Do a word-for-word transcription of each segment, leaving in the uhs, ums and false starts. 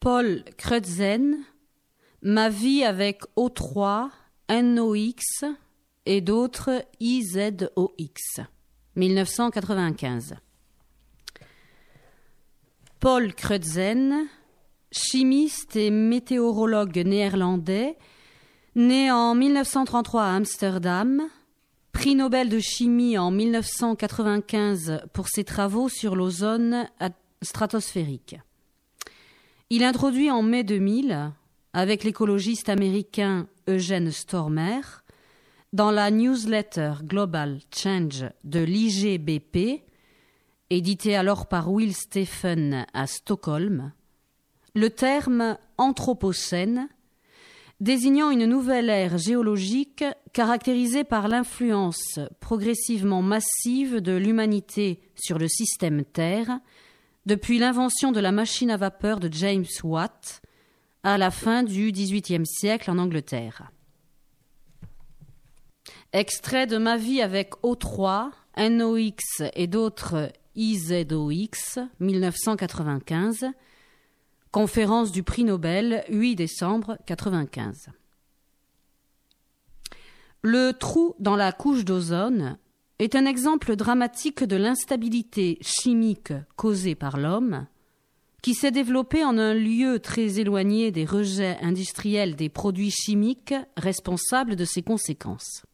Paul Crutzen, Ma vie avec O trois, N O X et d'autres I Z O X, dix-neuf cent quatre-vingt-quinze. Paul Crutzen, chimiste et météorologue néerlandais, né en dix-neuf cent trente-trois à Amsterdam, prix Nobel de chimie en dix-neuf cent quatre-vingt-quinze pour ses travaux sur l'ozone stratosphérique. Il introduit en mai deux mille, avec l'écologiste américain Eugene Stormer, dans la newsletter Global Change de l'I G B P, édité alors par Will Stephen à Stockholm, le terme anthropocène, désignant une nouvelle ère géologique caractérisée par l'influence progressivement massive de l'humanité sur le système Terre depuis l'invention de la machine à vapeur de James Watt à la fin du dix-huitième siècle en Angleterre. Extrait de Ma vie avec O trois, N O X et d'autres I Z O X, dix-neuf cent quatre-vingt-quinze, conférence du prix Nobel, huit décembre quatre-vingt-quinze. Le trou dans la couche d'ozone est un exemple dramatique de l'instabilité chimique causée par l'homme, qui s'est développée en un lieu très éloigné des rejets industriels des produits chimiques responsables de ses conséquences.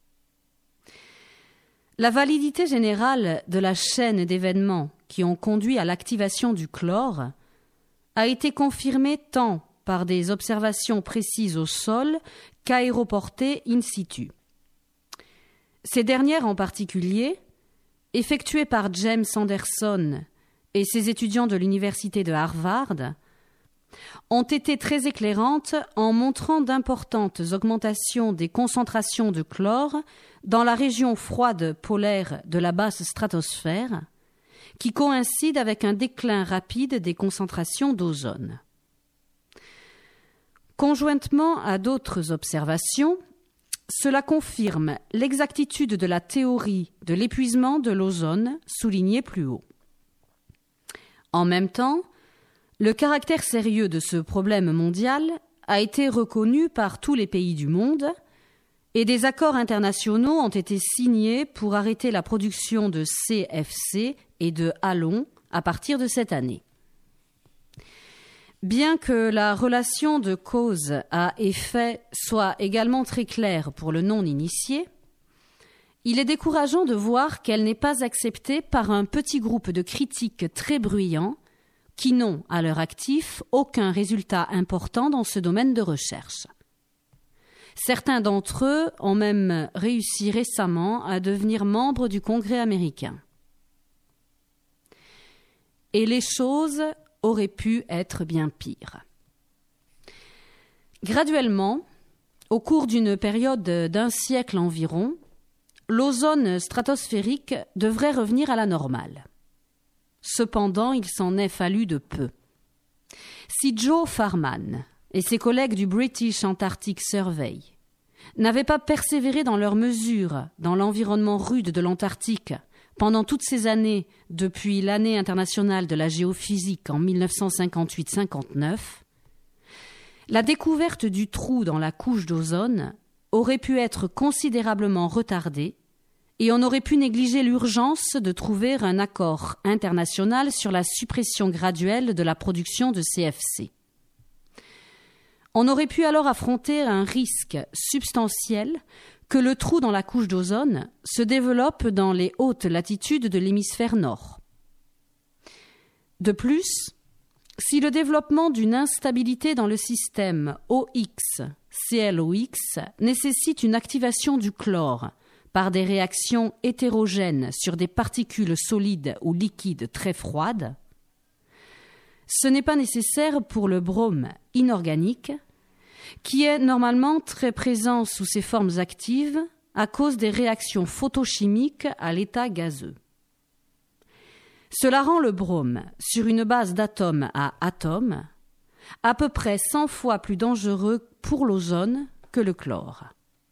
La validité générale de la chaîne d'événements qui ont conduit à l'activation du chlore a été confirmée tant par des observations précises au sol qu'aéroportées in situ. Ces dernières en particulier, effectuées par James Anderson et ses étudiants de l'université de Harvard, ont été très éclairantes en montrant d'importantes augmentations des concentrations de chlore dans la région froide polaire de la basse stratosphère, qui coïncide avec un déclin rapide des concentrations d'ozone. Conjointement à d'autres observations, cela confirme l'exactitude de la théorie de l'épuisement de l'ozone soulignée plus haut. En même temps, le caractère sérieux de ce problème mondial a été reconnu par tous les pays du monde et des accords internationaux ont été signés pour arrêter la production de C F C et de halon à partir de cette année. Bien que la relation de cause à effet soit également très claire pour le non-initié, il est décourageant de voir qu'elle n'est pas acceptée par un petit groupe de critiques très bruyants qui n'ont, à leur actif, aucun résultat important dans ce domaine de recherche. Certains d'entre eux ont même réussi récemment à devenir membres du Congrès américain. Et les choses auraient pu être bien pires. Graduellement, au cours d'une période d'un siècle environ, l'ozone stratosphérique devrait revenir à la normale. Cependant, il s'en est fallu de peu. Si Joe Farman et ses collègues du British Antarctic Survey n'avaient pas persévéré dans leurs mesures dans l'environnement rude de l'Antarctique pendant toutes ces années depuis l'année internationale de la géophysique en dix-neuf cent cinquante-huit cinquante-neuf, la découverte du trou dans la couche d'ozone aurait pu être considérablement retardée et on aurait pu négliger l'urgence de trouver un accord international sur la suppression graduelle de la production de C F C. On aurait pu alors affronter un risque substantiel que le trou dans la couche d'ozone se développe dans les hautes latitudes de l'hémisphère nord. De plus, si le développement d'une instabilité dans le système O X C L O X nécessite une activation du chlore par des réactions hétérogènes sur des particules solides ou liquides très froides, ce n'est pas nécessaire pour le brome inorganique, qui est normalement très présent sous ses formes actives à cause des réactions photochimiques à l'état gazeux. Cela rend le brome, sur une base d'atome à atome, à peu près cent fois plus dangereux pour l'ozone que le chlore.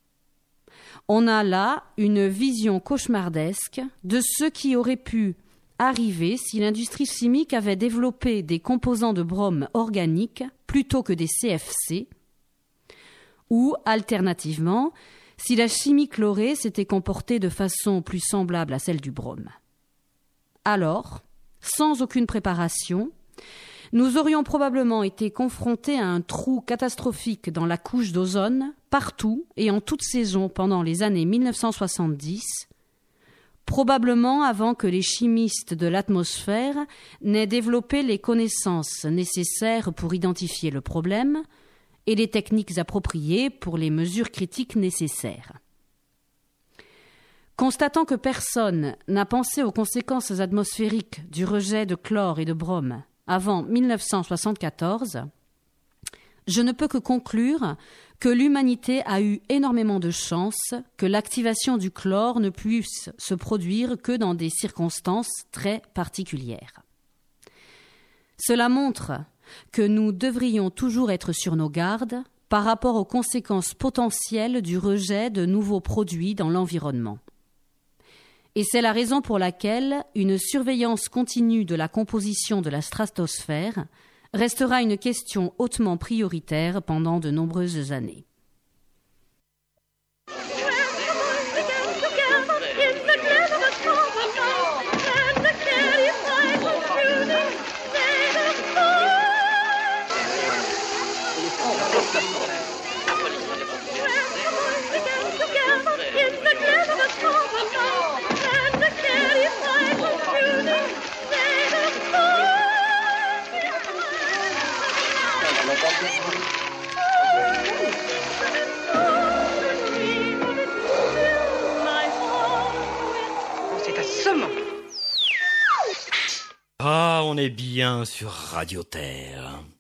On a là une vision cauchemardesque de ce qui aurait pu arrivé si l'industrie chimique avait développé des composants de brome organiques plutôt que des C F C, ou, alternativement, si la chimie chlorée s'était comportée de façon plus semblable à celle du brome. Alors, sans aucune préparation, nous aurions probablement été confrontés à un trou catastrophique dans la couche d'ozone, partout et en toute saison pendant les années mille neuf cent soixante-dix, probablement avant que les chimistes de l'atmosphère n'aient développé les connaissances nécessaires pour identifier le problème et les techniques appropriées pour les mesures critiques nécessaires. Constatant que personne n'a pensé aux conséquences atmosphériques du rejet de chlore et de brome avant mille neuf cent soixante-quatorze, je ne peux que conclure que l'humanité a eu énormément de chance que l'activation du chlore ne puisse se produire que dans des circonstances très particulières. Cela montre que nous devrions toujours être sur nos gardes par rapport aux conséquences potentielles du rejet de nouveaux produits dans l'environnement. Et c'est la raison pour laquelle une surveillance continue de la composition de la stratosphère restera une question hautement prioritaire pendant de nombreuses années. C'est assommant. Ah, on est bien sur Radio Terre.